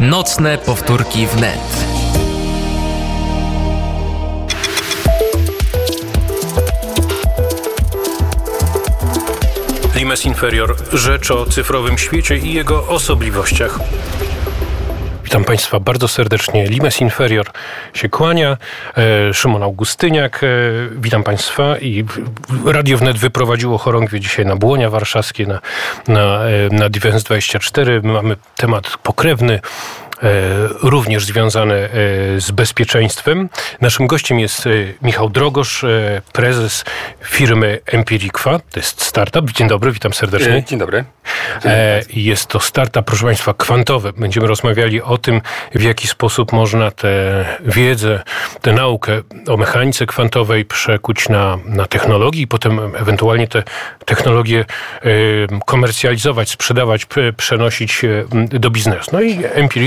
Nocne powtórki wnet. Limes Inferior. Rzecz o cyfrowym świecie i jego osobliwościach. Witam Państwa bardzo serdecznie. Limes Inferior się kłania. Szymon Augustyniak. Witam Państwa. I Radio Wnet wyprowadziło chorągwie dzisiaj na Błonia Warszawskie, na Defense 24. Mamy temat pokrewny, również związane z bezpieczeństwem. Naszym gościem jest Michał Drogosz, prezes firmy Empirikwa. To jest startup. Dzień dobry, witam serdecznie. Dzień dobry. Jest to startup, proszę Państwa, kwantowy. Będziemy rozmawiali o tym, w jaki sposób można tę wiedzę, tę naukę o mechanice kwantowej przekuć na technologii i potem ewentualnie te technologie komercjalizować, sprzedawać, przenosić do biznesu. No i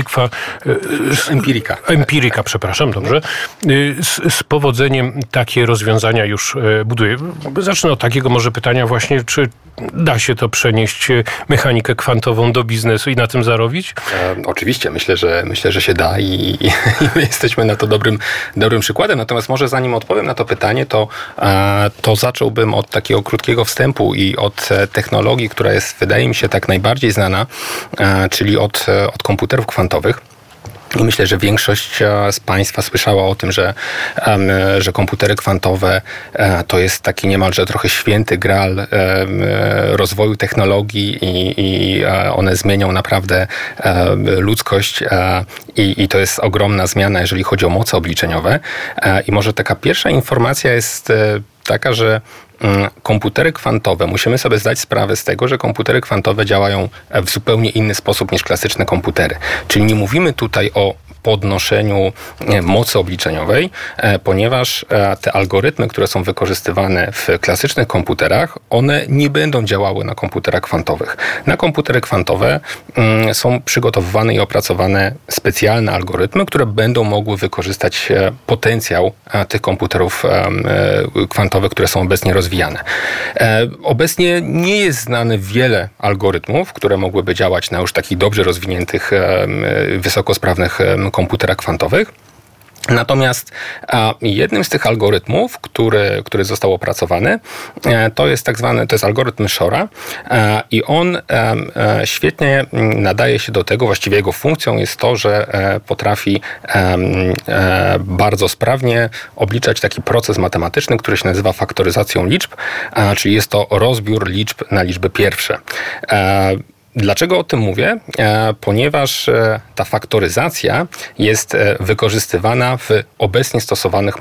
Empirika, przepraszam, dobrze. Z powodzeniem takie rozwiązania już buduje. Zacznę od takiego może pytania właśnie, czy da się to przenieść, mechanikę kwantową do biznesu i na tym zarobić? Oczywiście, myślę, że się da i my jesteśmy na to dobrym przykładem. Natomiast może zanim odpowiem na to pytanie, to zacząłbym od takiego krótkiego wstępu i od technologii, która jest, wydaje mi się, tak najbardziej znana, czyli od komputerów kwantowych. I myślę, że większość z Państwa słyszała o tym, że komputery kwantowe to jest taki niemalże trochę święty graal rozwoju technologii i one zmienią naprawdę ludzkość i to jest ogromna zmiana, jeżeli chodzi o moce obliczeniowe. I może taka pierwsza informacja jest taka, że komputery kwantowe, musimy sobie zdać sprawę z tego, że komputery kwantowe działają w zupełnie inny sposób niż klasyczne komputery. Czyli nie mówimy tutaj o podnoszeniu mocy obliczeniowej, ponieważ te algorytmy, które są wykorzystywane w klasycznych komputerach, one nie będą działały na komputerach kwantowych. Na komputery kwantowe są przygotowywane i opracowane specjalne algorytmy, które będą mogły wykorzystać potencjał tych komputerów kwantowych, które są obecnie rozwijane. Obecnie nie jest znane wiele algorytmów, które mogłyby działać na już takich dobrze rozwiniętych, wysokosprawnych komputerach kwantowych. Natomiast jednym z tych algorytmów, który został opracowany, to jest to jest algorytm Shora i on świetnie nadaje się do tego, właściwie jego funkcją jest to, że potrafi bardzo sprawnie obliczać taki proces matematyczny, który się nazywa faktoryzacją liczb, czyli jest to rozbiór liczb na liczby pierwsze. Dlaczego o tym mówię? Ponieważ ta faktoryzacja jest wykorzystywana w obecnie stosowanych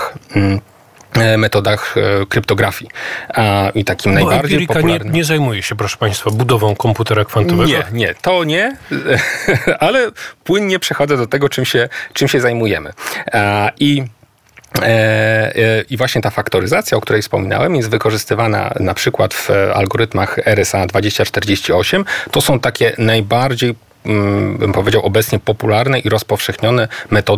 metodach kryptografii. I takim najbardziej popularnym... nie zajmuje się, proszę Państwa, budową komputera kwantowego? Nie, to nie, ale płynnie przechodzę do tego, czym się zajmujemy. I właśnie ta faktoryzacja, o której wspominałem, jest wykorzystywana na przykład w algorytmach RSA 2048. To są takie najbardziej, bym powiedział, obecnie popularne i rozpowszechnione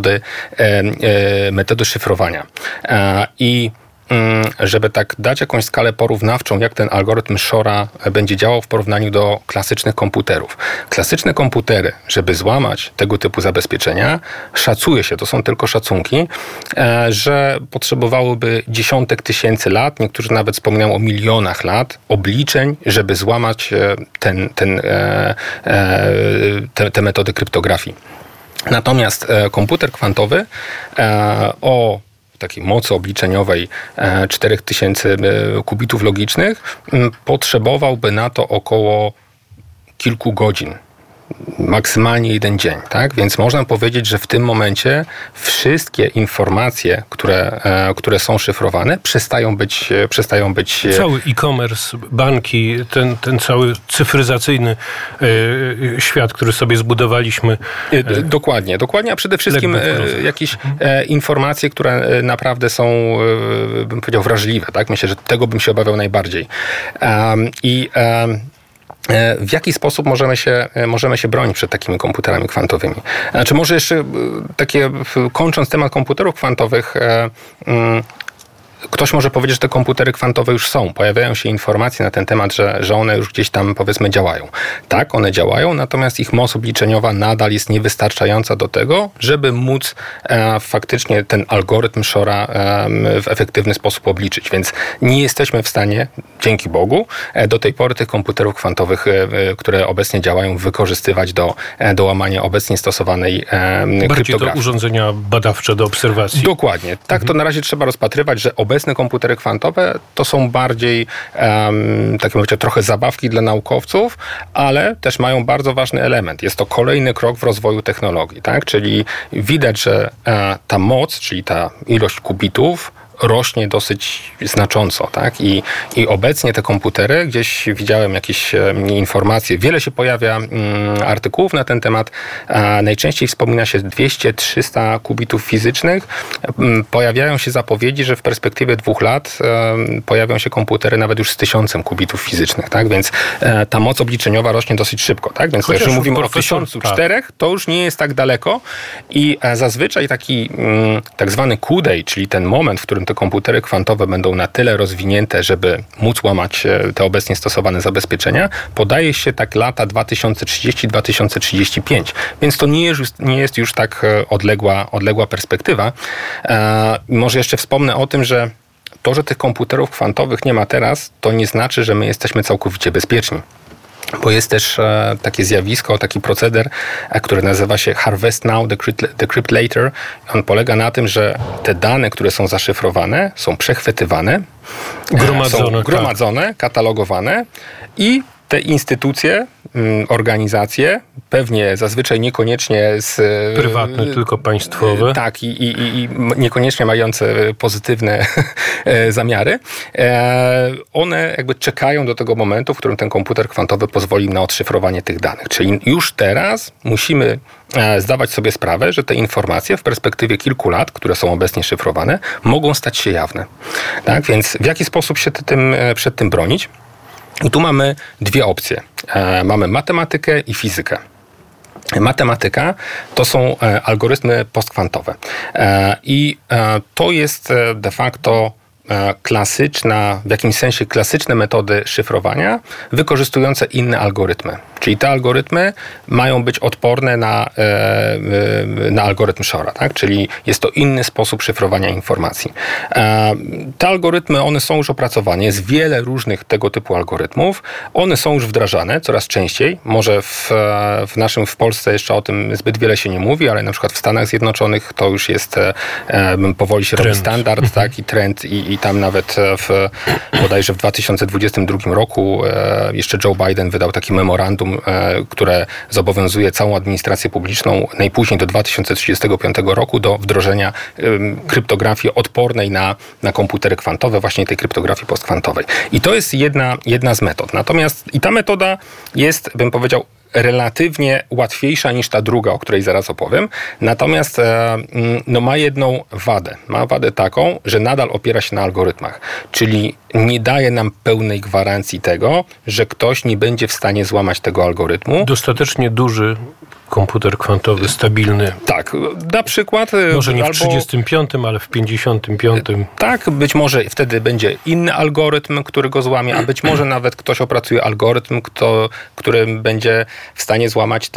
metody szyfrowania. I żeby tak dać jakąś skalę porównawczą, jak ten algorytm Shora będzie działał w porównaniu do klasycznych komputerów. Klasyczne komputery, żeby złamać tego typu zabezpieczenia, szacuje się, to są tylko szacunki, że potrzebowałyby dziesiątek tysięcy lat, niektórzy nawet wspominają o milionach lat obliczeń, żeby złamać te metody kryptografii. Natomiast komputer kwantowy o takiej mocy obliczeniowej 4000 kubitów logicznych potrzebowałby na to około kilku godzin. Maksymalnie 1 dzień, tak? Więc można powiedzieć, że w tym momencie wszystkie informacje, które są szyfrowane, przestają być... Cały e-commerce, banki, ten cały cyfryzacyjny świat, który sobie zbudowaliśmy. Dokładnie, a przede wszystkim jakieś informacje, które naprawdę są, bym powiedział, wrażliwe, tak? Myślę, że tego bym się obawiał najbardziej. W jaki sposób możemy się bronić przed takimi komputerami kwantowymi? Znaczy może jeszcze kończąc temat komputerów kwantowych, ktoś może powiedzieć, że te komputery kwantowe już są. Pojawiają się informacje na ten temat, że one już gdzieś tam, powiedzmy, działają. Tak, one działają, natomiast ich moc obliczeniowa nadal jest niewystarczająca do tego, żeby móc faktycznie ten algorytm Shora w efektywny sposób obliczyć. Więc nie jesteśmy w stanie, dzięki Bogu, do tej pory tych komputerów kwantowych, które obecnie działają, wykorzystywać do łamania obecnie stosowanej bardziej kryptografii. to urządzenia badawcze do obserwacji. Dokładnie. Tak to na razie trzeba rozpatrywać, że obecne komputery kwantowe to są bardziej, tak mówię, trochę zabawki dla naukowców, ale też mają bardzo ważny element. Jest to kolejny krok w rozwoju technologii, tak? Czyli widać, że ta moc, czyli ta ilość qubitów rośnie dosyć znacząco, tak? I obecnie te komputery, gdzieś widziałem jakieś informacje, wiele się pojawia artykułów na ten temat, najczęściej wspomina się 200-300 qubitów fizycznych. Pojawiają się zapowiedzi, że w perspektywie 2 lat pojawią się komputery nawet już z 1000 qubitów fizycznych, tak? Więc ta moc obliczeniowa rośnie dosyć szybko, tak? Więc jeżeli mówimy o 1004, to już nie jest tak daleko i zazwyczaj taki tak zwany Q-day, czyli ten moment, w którym te komputery kwantowe będą na tyle rozwinięte, żeby móc łamać te obecnie stosowane zabezpieczenia, podaje się tak lata 2030-2035. Więc to nie jest już tak odległa perspektywa. Może jeszcze wspomnę o tym, że to, że tych komputerów kwantowych nie ma teraz, to nie znaczy, że my jesteśmy całkowicie bezpieczni. Bo jest też takie zjawisko, taki proceder, który nazywa się Harvest Now, Decrypt Later. On polega na tym, że te dane, które są zaszyfrowane, są przechwytywane, gromadzone, katalogowane i te instytucje, organizacje, pewnie zazwyczaj niekoniecznie prywatne, tylko państwowe. Tak, i niekoniecznie mające pozytywne zamiary. One jakby czekają do tego momentu, w którym ten komputer kwantowy pozwoli im na odszyfrowanie tych danych. Czyli już teraz musimy zdawać sobie sprawę, że te informacje w perspektywie kilku lat, które są obecnie szyfrowane, mogą stać się jawne. Tak? Więc w jaki sposób się przed tym bronić? I tu mamy 2 opcje. Mamy matematykę i fizykę. Matematyka to są algorytmy postkwantowe. I to jest de facto w jakimś sensie klasyczne metody szyfrowania wykorzystujące inne algorytmy. Czyli te algorytmy mają być odporne na algorytm Shora, tak? Czyli jest to inny sposób szyfrowania informacji. Te algorytmy, one są już opracowane. Jest wiele różnych tego typu algorytmów. One są już wdrażane coraz częściej. Może w Polsce jeszcze o tym zbyt wiele się nie mówi, ale na przykład w Stanach Zjednoczonych to już jest powoli się robi standard, tak? I trend i tam nawet bodajże w 2022 roku jeszcze Joe Biden wydał takie memorandum, które zobowiązuje całą administrację publiczną najpóźniej do 2035 roku do wdrożenia kryptografii odpornej na komputery kwantowe, właśnie tej kryptografii postkwantowej. I to jest jedna z metod. Natomiast i ta metoda jest, bym powiedział, relatywnie łatwiejsza niż ta druga, o której zaraz opowiem. Natomiast ma jedną wadę. Ma wadę taką, że nadal opiera się na algorytmach. Czyli nie daje nam pełnej gwarancji tego, że ktoś nie będzie w stanie złamać tego algorytmu. Dostatecznie duży komputer kwantowy, stabilny. Tak, na przykład... Może nie w 35, ale w 55. Tak, być może wtedy będzie inny algorytm, który go złamie, a być może nawet ktoś opracuje algorytm, który będzie w stanie złamać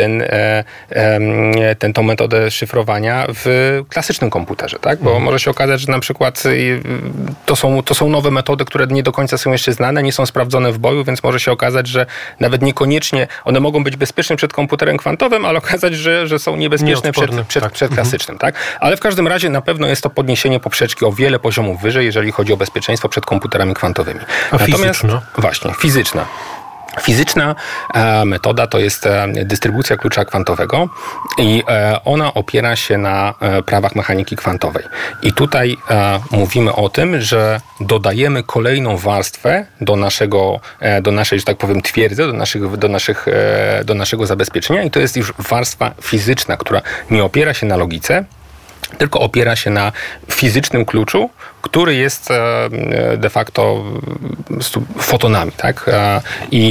tą metodę szyfrowania w klasycznym komputerze, tak? Bo może się okazać, że na przykład to są nowe metody, które nie do końca są jeszcze znane, nie są sprawdzone w boju, więc może się okazać, że nawet niekoniecznie one mogą być bezpieczne przed komputerem kwantowym, ale okazać, że są niebezpieczne przed klasycznym, tak? Ale w każdym razie na pewno jest to podniesienie poprzeczki o wiele poziomów wyżej, jeżeli chodzi o bezpieczeństwo przed komputerami kwantowymi. Natomiast fizyczna? Właśnie, fizyczna. Fizyczna metoda to jest dystrybucja klucza kwantowego i ona opiera się na prawach mechaniki kwantowej. I tutaj mówimy o tym, że dodajemy kolejną warstwę do naszej, że tak powiem, twierdzy, do naszego zabezpieczenia i to jest już warstwa fizyczna, która nie opiera się na logice, tylko opiera się na fizycznym kluczu, który jest de facto fotonami, tak? I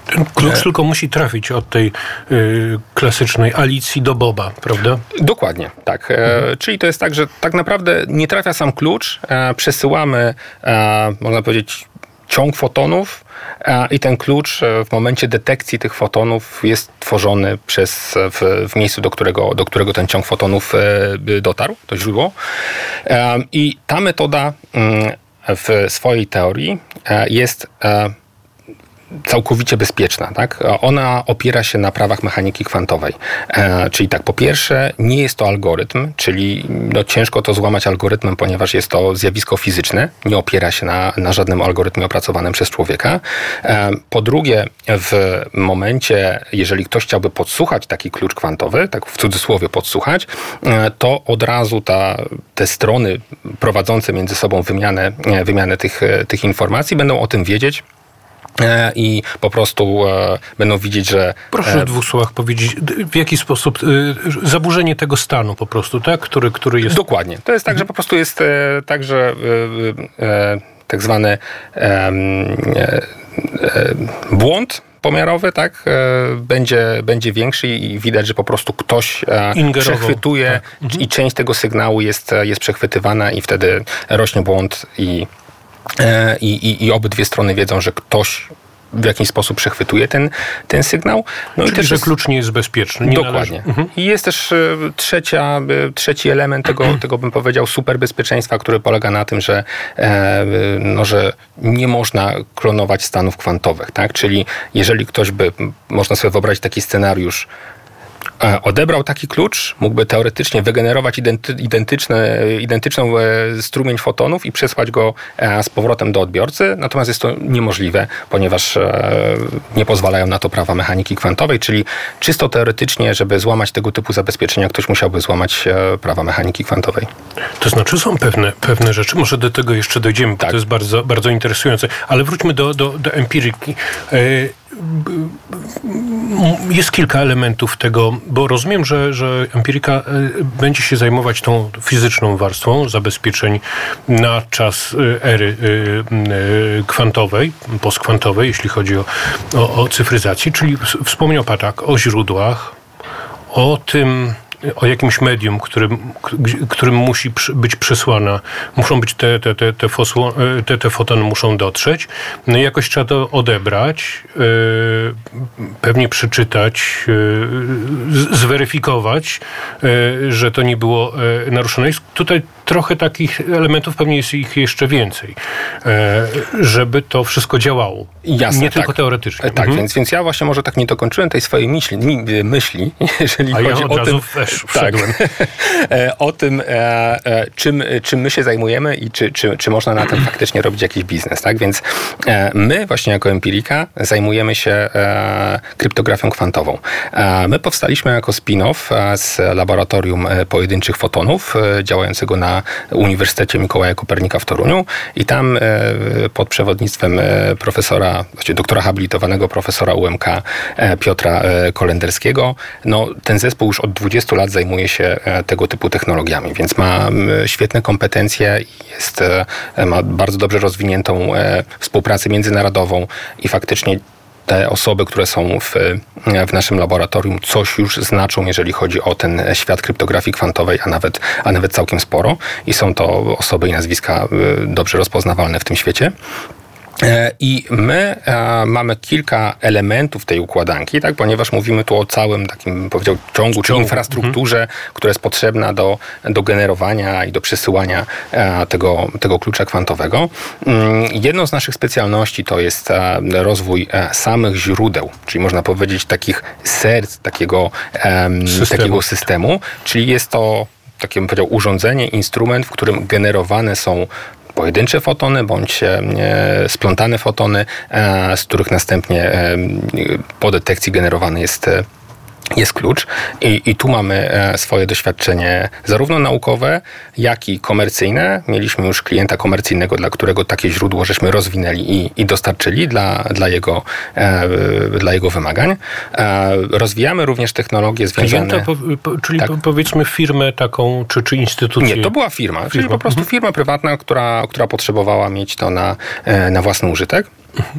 Ten klucz tylko musi trafić od tej klasycznej Alicji do Boba, prawda? Dokładnie, tak. Czyli to jest tak, że tak naprawdę nie trafia sam klucz, przesyłamy, można powiedzieć, ciąg fotonów i ten klucz w momencie detekcji tych fotonów jest tworzony w miejscu, do którego ten ciąg fotonów dotarł, to źródło. I ta metoda w swojej teorii jest całkowicie bezpieczna. Tak? Ona opiera się na prawach mechaniki kwantowej. Czyli tak, po pierwsze, nie jest to algorytm, czyli ciężko to złamać algorytmem, ponieważ jest to zjawisko fizyczne, nie opiera się na żadnym algorytmie opracowanym przez człowieka. Po drugie, w momencie, jeżeli ktoś chciałby podsłuchać taki klucz kwantowy, tak w cudzysłowie podsłuchać, to od razu te strony prowadzące między sobą wymianę tych informacji będą o tym wiedzieć, i po prostu będą widzieć, że... Proszę w 2 słowach powiedzieć, w jaki sposób zaburzenie tego stanu po prostu, tak? Który jest... Dokładnie. To jest tak, że po prostu jest tak, że tak zwany błąd pomiarowy, tak, będzie większy i widać, że po prostu ktoś przechwytuje i część tego sygnału jest przechwytywana i wtedy rośnie błąd i obydwie strony wiedzą, że ktoś w jakiś sposób przechwytuje ten sygnał. No czyli, że klucz nie jest bezpieczny. Nie dokładnie. I jest też trzeci element tego bym powiedział, superbezpieczeństwa, który polega na tym, że nie można klonować stanów kwantowych. Tak? Czyli jeżeli ktoś można sobie wyobrazić taki scenariusz, odebrał taki klucz, mógłby teoretycznie wygenerować identyczną strumień fotonów i przesłać go z powrotem do odbiorcy, natomiast jest to niemożliwe, ponieważ nie pozwalają na to prawa mechaniki kwantowej, czyli czysto teoretycznie, żeby złamać tego typu zabezpieczenia, ktoś musiałby złamać prawa mechaniki kwantowej. To znaczy są pewne rzeczy, może do tego jeszcze dojdziemy, bo to jest bardzo, bardzo interesujące, ale wróćmy do empiryki. Jest kilka elementów tego, bo rozumiem, że empiryka będzie się zajmować tą fizyczną warstwą zabezpieczeń na czas ery kwantowej, postkwantowej, jeśli chodzi o cyfryzację, czyli wspomniał Pan tak o źródłach, o tym, jakimś medium, którym musi być przesłana, muszą być te fotony muszą dotrzeć, no i jakoś trzeba to odebrać, pewnie przeczytać, zweryfikować, że to nie było naruszone. Jest tutaj trochę takich elementów, pewnie jest ich jeszcze więcej, żeby to wszystko działało. Jasne, nie tylko teoretycznie. Tak, więc ja właśnie może tak nie dokończyłem tej swojej myśli, jeżeli chodzi o tym, o tym, czym my się zajmujemy i czy można na tym faktycznie robić jakiś biznes. Tak? Więc my właśnie jako Empirika zajmujemy się kryptografią kwantową. My powstaliśmy jako spin-off z laboratorium pojedynczych fotonów działającego na Uniwersytecie Mikołaja Kopernika w Toruniu i tam pod przewodnictwem doktora habilitowanego profesora UMK Piotra Kolenderskiego, ten zespół już od 20 lat zajmuje się tego typu technologiami, więc ma świetne kompetencje i ma bardzo dobrze rozwiniętą współpracę międzynarodową i faktycznie te osoby, które są w naszym laboratorium, coś już znaczą, jeżeli chodzi o ten świat kryptografii kwantowej, a nawet całkiem sporo. I są to osoby i nazwiska dobrze rozpoznawalne w tym świecie. I my mamy kilka elementów tej układanki, tak, ponieważ mówimy tu o całym takim, powiedział, ciągu, czy infrastrukturze, która jest potrzebna do generowania i do przesyłania tego klucza kwantowego. Jedną z naszych specjalności to jest rozwój samych źródeł, czyli można powiedzieć takich serc takiego systemu, czyli jest to, takie bym powiedział, urządzenie, instrument, w którym generowane są pojedyncze fotony, bądź splątane fotony, z których następnie po detekcji generowany jest klucz. I tu mamy swoje doświadczenie zarówno naukowe, jak i komercyjne. Mieliśmy już klienta komercyjnego, dla którego takie źródło żeśmy rozwinęli i dostarczyli dla jego wymagań. Rozwijamy również technologie związane... Klienta, czyli tak? Powiedzmy firmę taką, czy instytucję? Nie, to była firma. Czyli po prostu firma prywatna, która potrzebowała mieć to na własny użytek.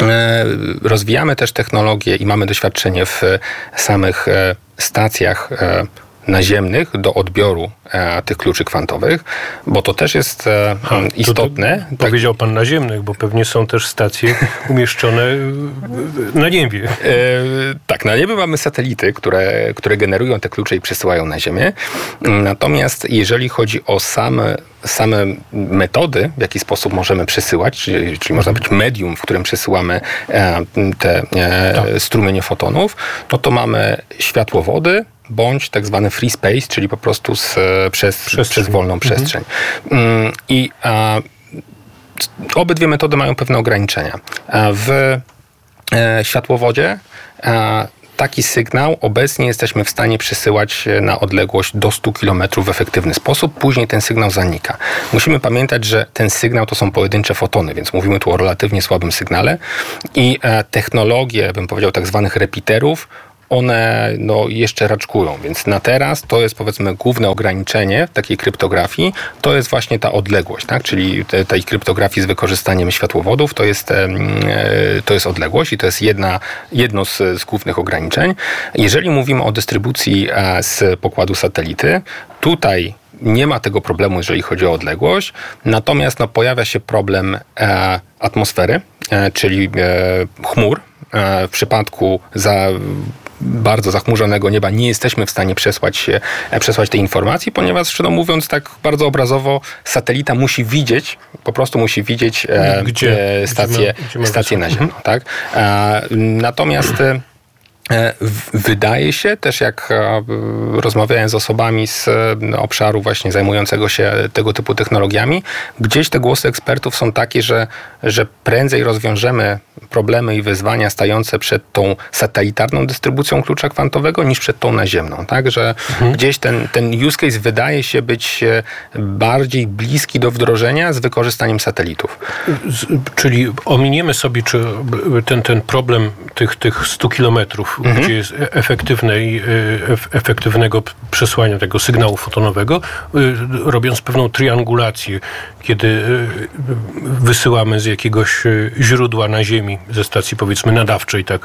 rozwijamy też technologię i mamy doświadczenie w samych stacjach naziemnych do odbioru tych kluczy kwantowych, bo to też jest istotne. Powiedział pan naziemnych, bo pewnie są też stacje umieszczone na niebie. Tak, na niebie mamy satelity, które generują te klucze i przesyłają na Ziemię. Natomiast jeżeli chodzi o same metody, w jaki sposób możemy przesyłać, czyli można być medium, w którym przesyłamy te strumienie fotonów, no to mamy światłowody, bądź tak zwany free space, czyli po prostu przez wolną przestrzeń. I obydwie metody mają pewne ograniczenia. W światłowodzie taki sygnał obecnie jesteśmy w stanie przesyłać na odległość do 100 km w efektywny sposób. Później ten sygnał zanika. Musimy pamiętać, że ten sygnał to są pojedyncze fotony, więc mówimy tu o relatywnie słabym sygnale i technologie, bym powiedział, tak zwanych repeaterów, one jeszcze raczkują, więc na teraz to jest, powiedzmy, główne ograniczenie takiej kryptografii, to jest właśnie ta odległość, tak? Czyli tej kryptografii z wykorzystaniem światłowodów, to jest odległość i to jest jedno z głównych ograniczeń. Jeżeli mówimy o dystrybucji z pokładu satelity, tutaj nie ma tego problemu, jeżeli chodzi o odległość, natomiast pojawia się problem atmosfery, czyli chmur. W przypadku bardzo zachmurzonego nieba nie jesteśmy w stanie przesłać tej informacji, ponieważ, szczerze mówiąc, tak bardzo obrazowo, satelita musi widzieć stację naziemną. Tak? Natomiast wydaje się też, jak rozmawiałem z osobami z obszaru właśnie zajmującego się tego typu technologiami, gdzieś te głosy ekspertów są takie, że prędzej rozwiążemy problemy i wyzwania stające przed tą satelitarną dystrybucją klucza kwantowego niż przed tą naziemną. Tak? Że gdzieś ten use case wydaje się być bardziej bliski do wdrożenia z wykorzystaniem satelitów. Czyli ominiemy sobie ten problem tych 100 kilometrów, gdzie jest efektywnego przesłania tego sygnału fotonowego, robiąc pewną triangulację, kiedy wysyłamy z jakiegoś źródła na Ziemi, ze stacji, powiedzmy, nadawczej, tak,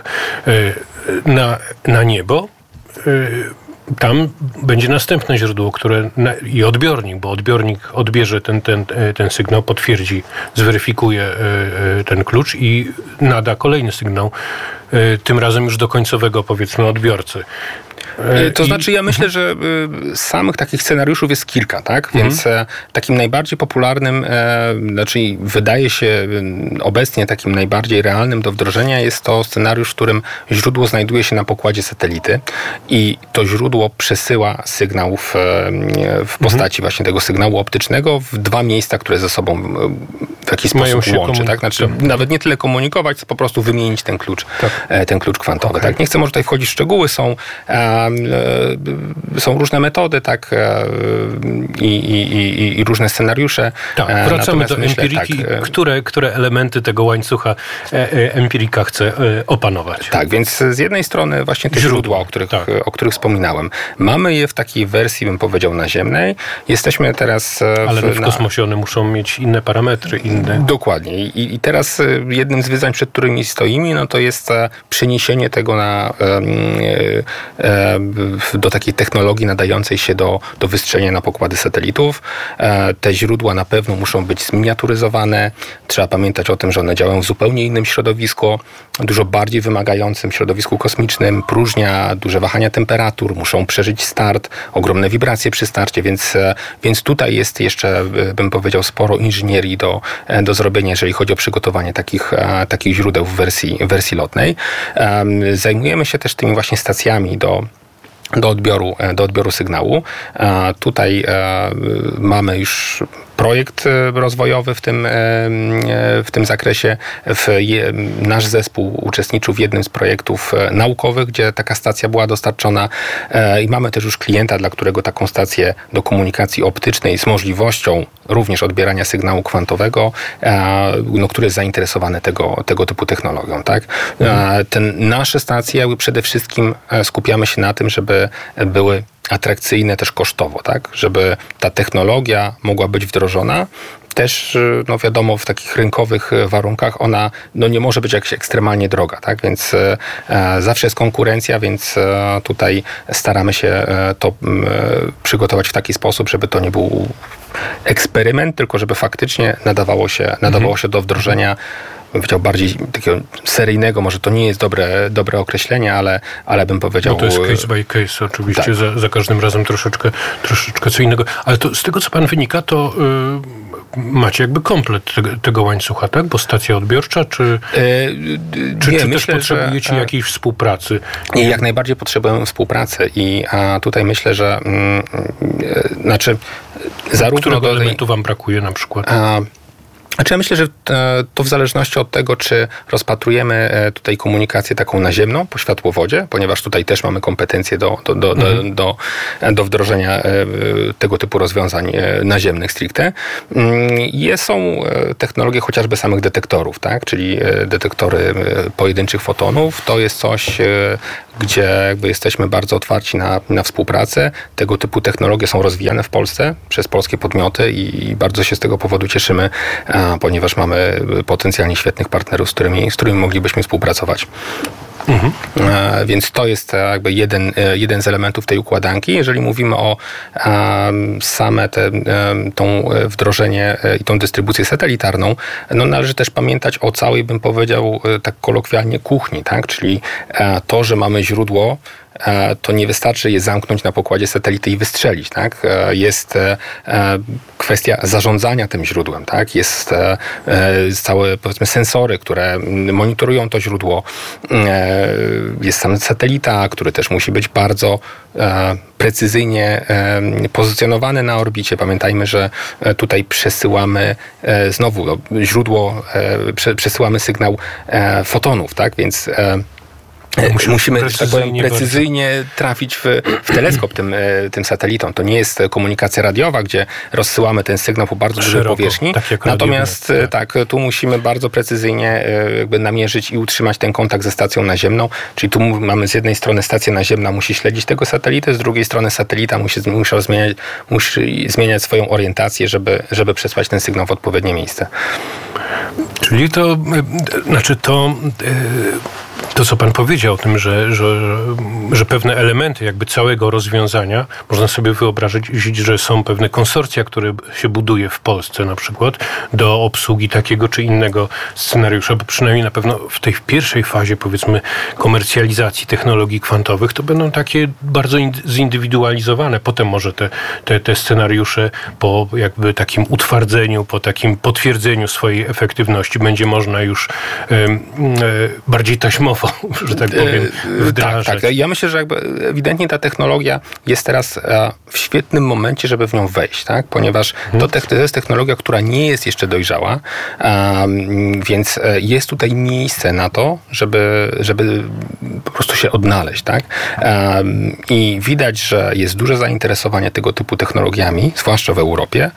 na niebo. Tam będzie następne źródło, i odbiornik, bo odbiornik odbierze ten sygnał, potwierdzi, zweryfikuje ten klucz i nada kolejny sygnał, tym razem już do końcowego, powiedzmy, odbiorcy. To znaczy, ja myślę, że samych takich scenariuszów jest kilka, tak? Więc takim najbardziej popularnym, wydaje się obecnie takim najbardziej realnym do wdrożenia jest to scenariusz, w którym źródło znajduje się na pokładzie satelity i to źródło przesyła sygnał w postaci właśnie tego sygnału optycznego w dwa miejsca, które ze sobą w jakiś sposób łączy, tak? Znaczy, nawet nie tyle komunikować, co po prostu wymienić ten klucz kwantowy. Tak? Nie chcę może tutaj wchodzić w szczegóły, są różne metody, tak, i różne scenariusze. Tak, wracamy do empiriki. Które elementy tego łańcucha empirika chce opanować? Tak, więc z jednej strony właśnie te źródła, o których wspominałem. Mamy je w takiej wersji, bym powiedział, naziemnej. Jesteśmy teraz ale w kosmosie one muszą mieć inne parametry, inne. Dokładnie. I teraz jednym z wyzwań, przed którymi stoimy, to jest przeniesienie tego do takiej technologii nadającej się do wystrzelenia na pokłady satelitów. Te źródła na pewno muszą być zminiaturyzowane. Trzeba pamiętać o tym, że one działają w zupełnie innym środowisku, dużo bardziej wymagającym środowisku kosmicznym. Próżnia, duże wahania temperatur, muszą przeżyć start, ogromne wibracje przy starcie, więc tutaj jest jeszcze, bym powiedział, sporo inżynierii do zrobienia, jeżeli chodzi o przygotowanie takich źródeł w wersji lotnej. Zajmujemy się też tymi właśnie stacjami do odbioru sygnału. Tutaj mamy już projekt rozwojowy w tym zakresie. Nasz zespół uczestniczył w jednym z projektów naukowych, gdzie taka stacja była dostarczona i mamy też już klienta, dla którego taką stację do komunikacji optycznej z możliwością również odbierania sygnału kwantowego, który jest zainteresowany tego typu technologią. Tak? Nasze stacje jakby przede wszystkim skupiamy się na tym, żeby były atrakcyjne też kosztowo, tak? Żeby ta technologia mogła być wdrożona. Też, no wiadomo, w takich rynkowych warunkach ona nie może być jakaś ekstremalnie droga, tak? Więc zawsze jest konkurencja, więc tutaj staramy się to przygotować w taki sposób, żeby to nie był eksperyment, tylko żeby faktycznie nadawało się do wdrożenia, bym powiedział, bardziej takiego seryjnego, może to nie jest dobre określenie, ale bym powiedział... No to jest case by case oczywiście, tak. za każdym razem troszeczkę co innego. Ale to z tego, co pan wynika, to macie jakby komplet tego łańcucha, tak? Bo stacja odbiorcza, czy myślę, też potrzebujecie jakiejś współpracy? Nie, jak najbardziej potrzebujemy współpracy i tutaj myślę, że zarówno... Którego elementu wam brakuje na przykład? Znaczy ja myślę, że to w zależności od tego, czy rozpatrujemy tutaj komunikację taką naziemną po światłowodzie, ponieważ tutaj też mamy kompetencje do wdrożenia tego typu rozwiązań naziemnych stricte. Są technologie chociażby samych detektorów, tak? Czyli detektory pojedynczych fotonów. To jest coś, gdzie jakby jesteśmy bardzo otwarci na współpracę. Tego typu technologie są rozwijane w Polsce przez polskie podmioty i bardzo się z tego powodu cieszymy, ponieważ mamy potencjalnie świetnych partnerów, z którymi moglibyśmy współpracować. Więc to jest jakby jeden z elementów tej układanki. Jeżeli mówimy o same tą wdrożenie i tą dystrybucję satelitarną, należy też pamiętać o całej, bym powiedział tak kolokwialnie, kuchni, tak? Czyli to, że mamy źródło, to nie wystarczy je zamknąć na pokładzie satelity i wystrzelić, tak? Jest kwestia zarządzania tym źródłem, tak? Jest całe, powiedzmy, sensory, które monitorują to źródło. Jest sam satelita, który też musi być bardzo precyzyjnie pozycjonowany na orbicie. Pamiętajmy, że tutaj przesyłamy znowu źródło, przesyłamy sygnał fotonów, tak? Więc musimy, że tak powiem, precyzyjnie trafić w teleskop tym satelitą. To nie jest komunikacja radiowa, gdzie rozsyłamy ten sygnał po bardzo dużej powierzchni. Natomiast tu musimy bardzo precyzyjnie jakby namierzyć i utrzymać ten kontakt ze stacją naziemną. Czyli tu mamy z jednej strony stację naziemna musi śledzić tego satelitę, z drugiej strony satelita musi zmieniać swoją orientację, żeby przesłać ten sygnał w odpowiednie miejsce. Czyli to, co pan powiedział o tym, że pewne elementy jakby całego rozwiązania, można sobie wyobrazić, że są pewne konsorcja, które się buduje w Polsce na przykład do obsługi takiego czy innego scenariusza, bo przynajmniej na pewno w tej pierwszej fazie, powiedzmy, komercjalizacji technologii kwantowych, to będą takie bardzo zindywidualizowane. Potem może te scenariusze po jakby takim utwardzeniu, po takim potwierdzeniu swojej efektywności będzie można już bardziej taśmowo, że tak powiem, wdrażać. Tak. Ja myślę, że jakby ewidentnie ta technologia jest teraz w świetnym momencie, żeby w nią wejść, tak? Ponieważ to jest technologia, która nie jest jeszcze dojrzała, więc jest tutaj miejsce na to, żeby po prostu się odnaleźć, tak? I widać, że jest duże zainteresowanie tego typu technologiami, zwłaszcza w Europie,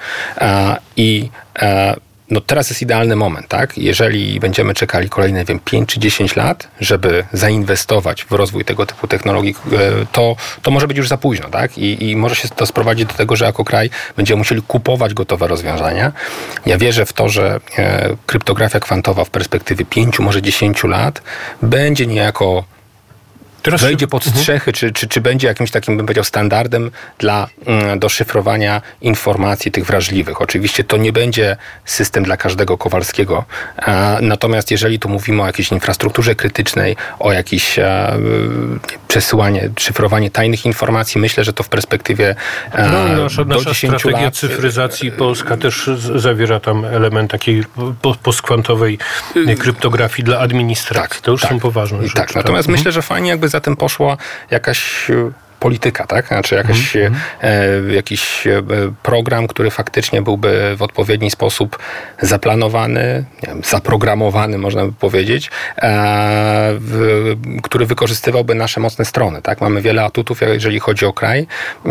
teraz jest idealny moment, tak? Jeżeli będziemy czekali kolejne, 5 czy 10 lat, żeby zainwestować w rozwój tego typu technologii, to może być już za późno, tak? I może się to sprowadzić do tego, że jako kraj będziemy musieli kupować gotowe rozwiązania. Ja wierzę w to, że kryptografia kwantowa w perspektywie 5, może 10 lat będzie niejako wejdzie pod strzechy, czy będzie jakimś takim, bym powiedział, standardem do szyfrowania informacji tych wrażliwych. Oczywiście to nie będzie system dla każdego Kowalskiego, natomiast jeżeli tu mówimy o jakiejś infrastrukturze krytycznej, o jakieś przesyłanie, szyfrowanie tajnych informacji, myślę, że to w perspektywie do 10 strategia lat... cyfryzacji Polska też zawiera tam element takiej postkwantowej kryptografii dla administracji. To już są poważne rzeczy. Tak, natomiast myślę, że fajnie jakby za tym poszła jakaś polityka, tak? Znaczy jakiś program, który faktycznie byłby w odpowiedni sposób zaplanowany, nie wiem, zaprogramowany, można by powiedzieć, który wykorzystywałby nasze mocne strony, tak? Mamy wiele atutów, jeżeli chodzi o kraj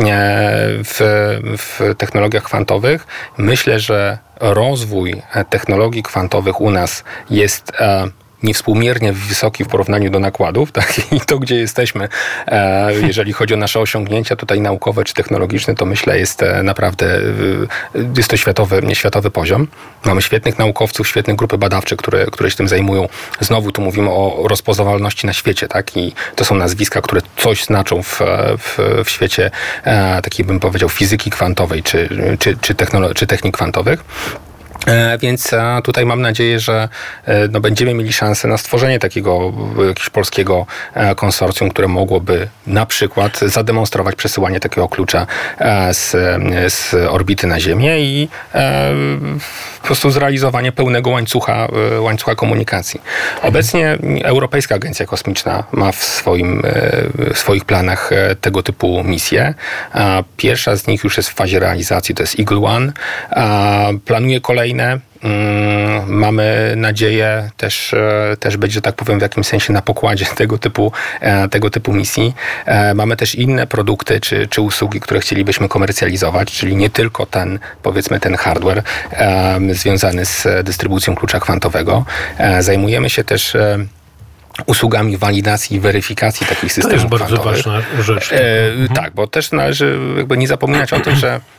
w technologiach kwantowych. Myślę, że rozwój technologii kwantowych u nas jest niewspółmiernie wysoki w porównaniu do nakładów, tak? I to, gdzie jesteśmy, jeżeli chodzi o nasze osiągnięcia tutaj naukowe czy technologiczne, to myślę jest naprawdę, jest to światowy poziom. Mamy świetnych naukowców, świetne grupy badawcze, które się tym zajmują. Znowu tu mówimy o rozpoznawalności na świecie, tak? I to są nazwiska, które coś znaczą w świecie takiej, bym powiedział, fizyki kwantowej czy technik kwantowych. Więc tutaj mam nadzieję, że będziemy mieli szansę na stworzenie takiego jakiegoś polskiego konsorcjum, które mogłoby na przykład zademonstrować przesyłanie takiego klucza z orbity na Ziemię i po prostu zrealizowanie pełnego łańcucha komunikacji. Obecnie Europejska Agencja Kosmiczna ma w swoich planach tego typu misje. Pierwsza z nich już jest w fazie realizacji, to jest Eagle One. Planuje kolejne. Mamy nadzieję też być, że tak powiem, w jakimś sensie na pokładzie tego typu misji. Mamy też inne produkty czy usługi, które chcielibyśmy komercjalizować, czyli nie tylko ten hardware związany z dystrybucją klucza kwantowego. Zajmujemy się też usługami walidacji i weryfikacji takich systemów kwantowych. To jest bardzo ważna rzecz. Tak, bo też należy jakby nie zapominać o tym, że